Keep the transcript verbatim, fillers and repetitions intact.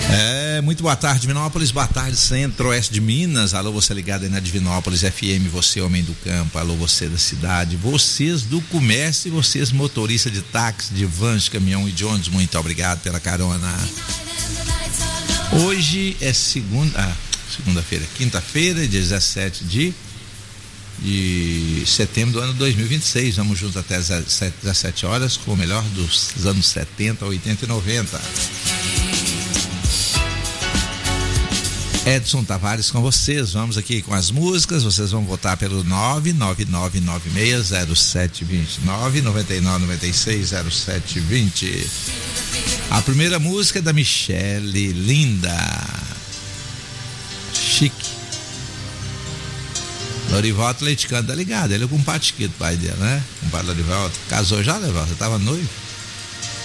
É, muito boa tarde, Divinópolis, boa tarde, Centro-Oeste de Minas. Alô, você ligado aí na Divinópolis F M, você homem do campo, alô, você da cidade, vocês do comércio e vocês motorista de táxi, de vans, de caminhão e de ônibus, muito obrigado pela carona. Hoje é segunda, ah, segunda-feira, quinta-feira, dia dezessete de, de setembro do ano dois mil e vinte e seis. Vamos juntos até às dezessete horas com o melhor dos anos setenta, oitenta e noventa. Edson Tavares com vocês, vamos aqui com as músicas, vocês vão votar pelo nove nove nove nove seis zero sete dois nove, nove nove nove seis zero sete dois zero. A primeira música é da Michele, linda, chique. Lorivaldo Atleticano, tá ligado? Ele é com o compadre Chiquito, pai dele, né? Compadre Lorivaldo, casou já, Lorivaldo? Você tava noivo?